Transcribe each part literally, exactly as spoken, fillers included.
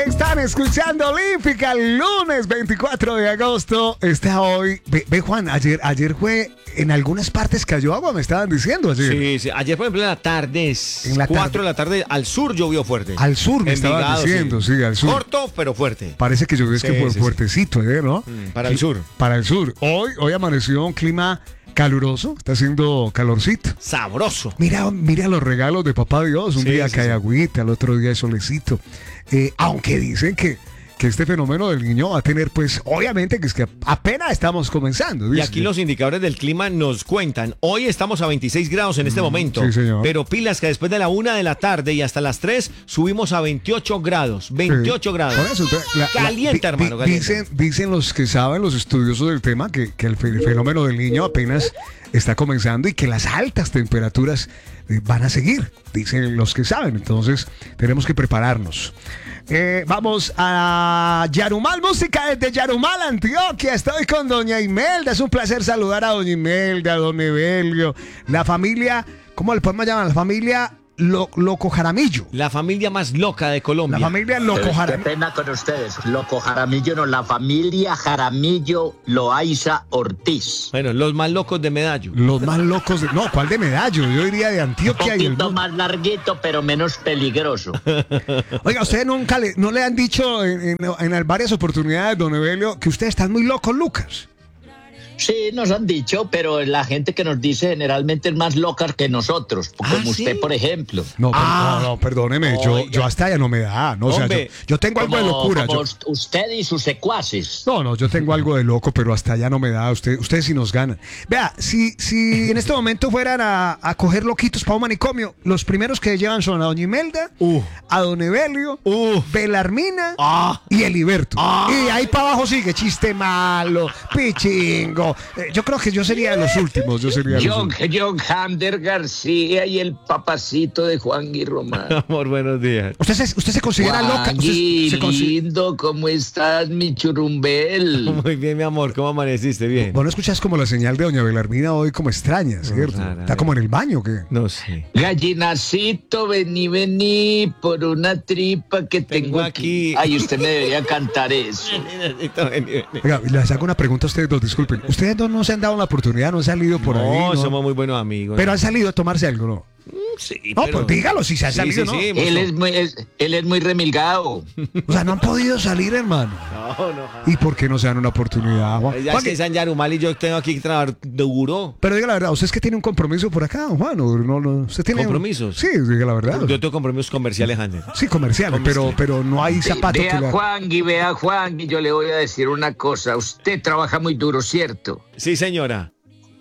Están escuchando Olímpica, lunes veinticuatro de agosto. Está hoy. Ve, ve Juan, ayer, ayer fue. En algunas partes cayó agua, me estaban diciendo ayer. Sí, sí. Ayer, por ejemplo, en la tarde, En la cuatro tarde. de la tarde, al sur llovió fuerte. Al sur me estaban Envigado, diciendo, sí. al sur. Corto, pero fuerte. Parece que llovió, es que Sí, fue sí, sí. fuertecito, ¿eh? ¿No? Mm, para el sur. Para el sur. Hoy, hoy amaneció un clima caluroso, está haciendo calorcito. Sabroso. Mira, mira los regalos de Papá Dios. Un Sí, día sí, cae sí. agüita, el otro día hay solecito. Eh, aunque dicen que, que este fenómeno del niño va a tener, pues, obviamente que es que apenas estamos comenzando. Y dicen. aquí los indicadores del clima nos cuentan. Hoy estamos a veintiséis grados en este momento. sí, señor. Pero pilas que después de la una de la tarde y hasta las tres subimos a veintiocho grados. veintiocho Sí. grados. Por eso, entonces, la- la- Caliente, di- hermano, di- caliente. Dicen, dicen los que saben, los estudiosos del tema, que, que el, fe- el fenómeno del niño apenas está comenzando y que las altas temperaturas eh, van a seguir, dicen los que saben. Entonces, tenemos que prepararnos. Eh, vamos a Yarumal, música desde Yarumal, Antioquia. Estoy con doña Imelda. Es un placer saludar a doña Imelda, a don Evelio, la familia, ¿cómo le podemos llamar? La familia Lo- Loco Jaramillo. La familia más loca de Colombia. La familia Loco Qué Jaramillo. pena con ustedes. Loco Jaramillo, no, la familia Jaramillo Loaiza Ortiz. Bueno, los más locos de Medallo. Los más locos de... No, ¿cuál de Medallo? Yo diría de Un Antioquia y el poquito mundo. más larguito, pero menos peligroso. Oiga, ustedes nunca le, no le han dicho en, en- en varias oportunidades, don Evelio, que ustedes están muy locos, Lucas. Sí, nos han dicho, pero la gente que nos dice generalmente es más loca que nosotros, como ¿Ah, usted, sí? por ejemplo. No, per- Ah. no, no, perdóneme, yo, Oiga. yo hasta ya no me da, no, o sea, yo, Hombre, yo tengo algo de Como, locura. como yo- usted y sus secuaces. no, no, yo tengo algo de loco, pero hasta allá no me da. Usted, ustedes sí nos ganan. Vea, si, si en este momento fueran a, a coger loquitos para un manicomio, los primeros que llevan son a doña Imelda, Uh. a don Evelio, Uh. Belarmina Ah. y Eliberto. Ah. Y ahí para abajo sigue chiste malo, pichingo. Eh, yo creo que yo sería de los últimos. Yo sería de los John, últimos. John Hander García y el papacito de Juan Guirromán. Amor, buenos días. ¿Usted se, usted se considera loca? ¿Usted Juangui, se consi- lindo, ¿cómo estás, mi churumbel? Muy bien, mi amor. ¿Cómo amaneciste? Bien. Vos no escuchas como la señal de doña Belarmina hoy como extraña, ¿cierto? rara, Está eh. como en el baño, ¿qué? No sé. Gallinacito, vení, vení, por una tripa que tengo, Tengo aquí. aquí. Ay, usted me debería cantar eso. Oiga, les hago una pregunta a ustedes dos, disculpen. Ustedes dos no se han dado la oportunidad, no han salido por ahí. No, ¿no? somos muy buenos amigos. Pero han salido a tomarse algo, ¿no? Sí, No, pero- pues dígalo si se han Sí, salido, sí, ¿no? sí, Él mozo. es muy, es- él es muy remilgado. O sea, no han podido salir, hermano. No, no. ¿Y por qué no se dan una oportunidad, Juan? Ya Juan, es que San Yarumal y yo tengo aquí que trabajar duro. pero diga la verdad, ¿usted es que tiene un compromiso por acá, Juan? ¿O no, no, ¿Usted tiene ¿Compromisos? Sí, diga la verdad. Yo tengo compromisos comerciales, Ander. Sí, comerciales, pero, pero no hay zapato que Vea le... Juan y vea Juan y yo le voy a decir una cosa. Usted trabaja muy duro, ¿cierto? Sí, señora.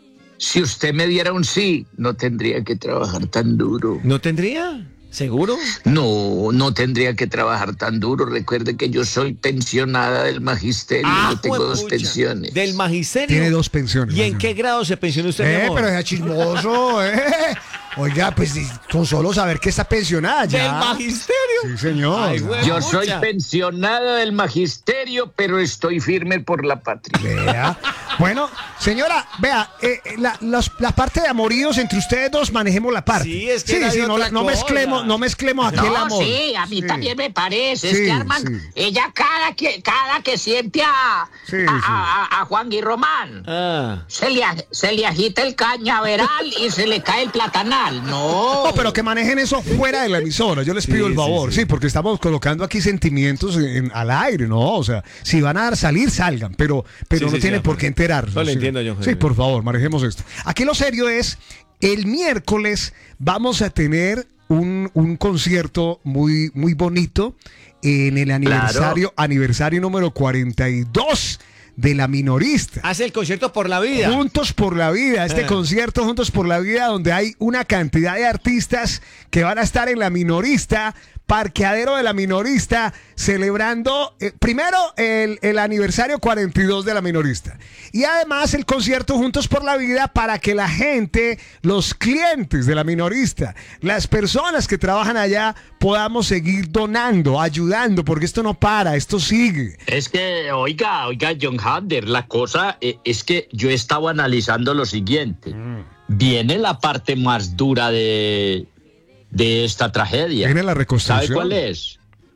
Si usted me diera un sí, no tendría que trabajar tan duro. ¿No tendría? ¿Seguro? No, no tendría que trabajar tan duro. Recuerde que yo soy pensionada del magisterio. yo tengo dos juepucha. pensiones. Del magisterio. Tiene dos pensiones. ¿Y en señor. qué grado se pensionó usted, mi Eh, amor? pero es chismoso, eh. Oiga, pues di- con solo saber que está pensionada ya. ¿Del magisterio? Sí, señor. Ay, güey. Yo soy Pucha. pensionada del magisterio, pero estoy firme por la patria. Vea. Bueno, señora, vea, eh, eh, la, los- la parte de amoríos entre ustedes dos, manejemos la parte. Sí, es que era de sí, no, otra no cosa. mezclemos, no mezclemos aquí el No, amor. sí, a mí Sí. también me parece. Sí, es que Arman, sí. ella cada que, cada que siente a, Sí, a, sí. a- a- a Juan Guirromán, Ah. se le, ag- se le agita el cañaveral y se le cae el platanal. No. No, pero que manejen eso fuera de la emisora. Yo les pido Sí, el favor, sí, sí, sí. porque estamos colocando aquí sentimientos en- al aire, ¿no? O sea, si van a salir, salgan, pero, pero Sí, no sí, sí, tienen por amor. qué enterarse. No le sí. entiendo yo, Sí, José. por favor, manejemos esto. Aquí lo serio es, el miércoles vamos a tener un, un concierto muy, muy bonito en el aniversario, aniversario número cuarenta y dos de La Minorista. Hace el concierto por la vida. Juntos por la Vida, este Eh. concierto Juntos por la Vida, donde hay una cantidad de artistas que van a estar en La Minorista, parqueadero de La Minorista, celebrando eh, primero el, el aniversario cuarenta y dos de La Minorista. Y además el concierto Juntos por la Vida para que la gente, los clientes de La Minorista, las personas que trabajan allá, podamos seguir donando, ayudando, porque esto no para, esto sigue. Es que, oiga, oiga, John Hander, la cosa eh, es que yo estaba analizando lo siguiente. Viene la parte más dura de, de esta tragedia. Viene la reconstrucción. ¿Sabe cuál es?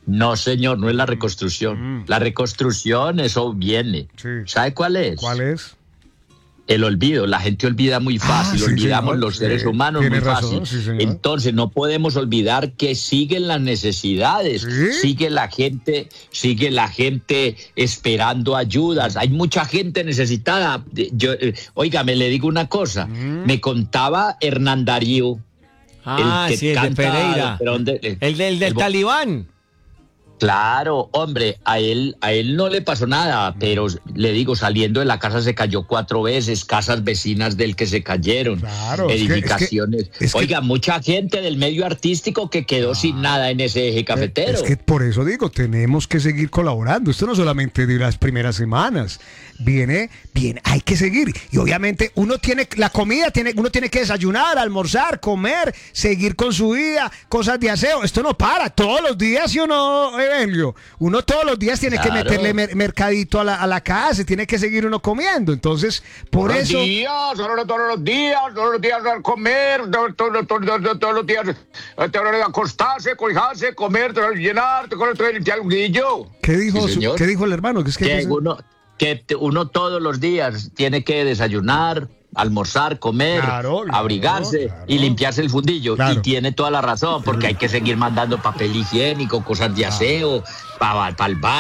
No, señor, no es la reconstrucción. Mm. La reconstrucción, eso viene. Sí. ¿Sabe cuál es? ¿Cuál es? El olvido. La gente olvida muy fácil, Ah, sí, olvidamos señor. los seres Sí, humanos tiene muy razón, fácil. sí, señor. Entonces no podemos olvidar que siguen las necesidades, ¿Sí? sigue la gente, sigue la gente esperando ayudas. Hay mucha gente necesitada. Yo, eh, óigame, le digo una cosa. Mm. Me contaba Hernán Darío. Ah, que sí, el de canta, Pereira. pero ¿dónde? El- El del, del el- talibán. Claro, hombre, a él, a él no le pasó nada, pero le digo, saliendo de la casa se cayó cuatro veces, casas vecinas del que se cayeron, Claro, es que- edificaciones. es que- es que- Oiga, mucha gente del medio artístico que quedó sin nada en ese eje cafetero. Es que por eso digo, tenemos que seguir colaborando. Esto no solamente de las primeras semanas. Viene, viene, hay que seguir. Y obviamente uno tiene la comida, tiene, uno tiene que desayunar, almorzar, comer, seguir con su vida, cosas de aseo. Esto no para. Todos los días, ¿sí o no, Evelio? Uno todos los días tiene que Claro. meterle mer- mercadito a la, a la casa, tiene que seguir uno comiendo. Entonces, por Todos eso. los días, todos, todos los días, todos los días al comer, todos, todos, todos, todos, todos los días, eh, te hora de acostarse, cobijarse, comer, te hora de llenar, te hora de limpiar un guillo. ¿Qué dijo, Sí, su- señor. ¿qué dijo el hermano? Que es que, que uno, que te- uno todos los días tiene que desayunar, almorzar, comer, Claro, claro, abrigarse claro. y limpiarse el fundillo. Claro. Y tiene toda la razón, porque hay que seguir mandando papel higiénico, cosas de aseo, para el baño.